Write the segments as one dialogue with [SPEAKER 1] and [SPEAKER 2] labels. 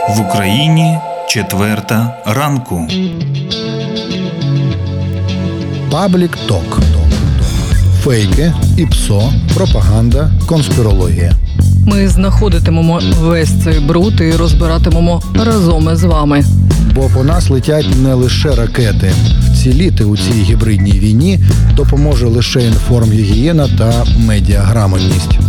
[SPEAKER 1] В Україні 4 ранку.
[SPEAKER 2] Паблік-ток. Фейки, ІПСО, пропаганда, конспірологія.
[SPEAKER 3] Ми знаходитимемо весь цей бруд і розбиратимемо разом із вами.
[SPEAKER 2] Бо по нас летять не лише ракети. Вціліти у цій гібридній війні допоможе лише інформгігієна та медіаграмотність.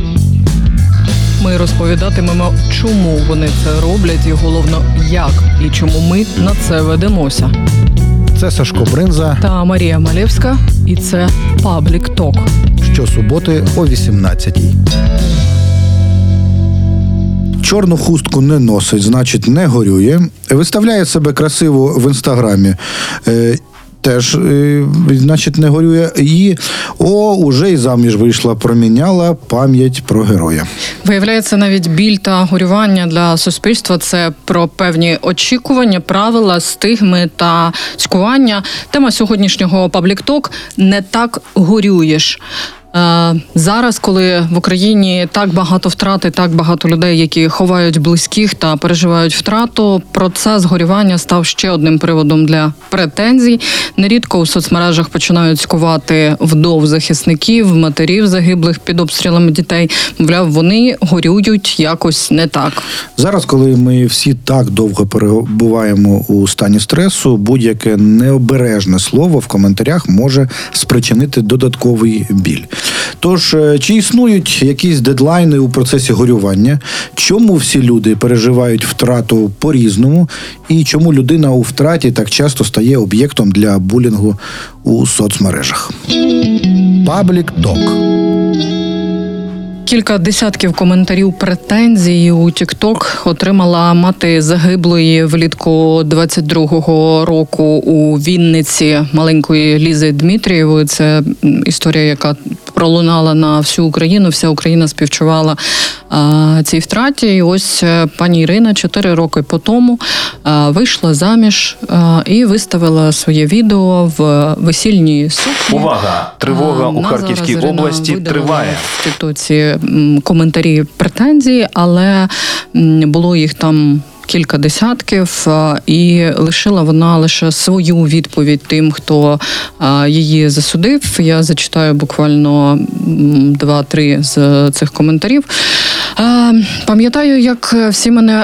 [SPEAKER 3] Ми розповідатимемо, чому вони це роблять і, головно, як і чому ми на це ведемося.
[SPEAKER 2] Це Сашко Бринза
[SPEAKER 3] Та Марія Малєвська, і це Паблік-ток.
[SPEAKER 2] щосуботи о 18-й. Чорну хустку не носить, значить не горює. Виставляє себе красиво в інстаграмі. Теж, значить, не горює. І, уже й заміж вийшла, проміняла пам'ять про героя.
[SPEAKER 3] Виявляється, навіть біль та горювання для суспільства – це про певні очікування, правила, стигми та цькування. Тема сьогоднішнього Паблік-ток «Не так горюєш». Зараз, коли в Україні так багато втрат і так багато людей, які ховають близьких та переживають втрату, процес горювання став ще одним приводом для претензій. Нерідко у соцмережах починають цькувати вдов захисників, матерів загиблих під обстрілами дітей. Мовляв, вони горюють якось не так.
[SPEAKER 2] Зараз, коли ми всі так довго перебуваємо у стані стресу, будь-яке необережне слово в коментарях може спричинити додатковий біль. Тож, чи існують якісь дедлайни у процесі горювання? Чому всі люди переживають втрату по-різному? І чому людина у втраті так часто стає об'єктом для булінгу у соцмережах? Паблік-ток.
[SPEAKER 3] Кілька десятків коментарів претензій у TikTok отримала мати загиблої влітку 22-го року у Вінниці маленької Лізи Дмитрієвої. Це історія, яка пролунала на всю Україну. Вся Україна співчувала цій втраті. І ось пані Ірина 4 роки по тому вийшла заміж і виставила своє відео в весільній сукні.
[SPEAKER 4] Увага! Тривога у Харківській області триває.
[SPEAKER 3] В тіктоці коментарі, претензії, але було їх там кілька десятків, і лишила вона лише свою відповідь тим, хто її засудив. Я зачитаю буквально 2-3 з цих коментарів. Пам'ятаю, як всі мене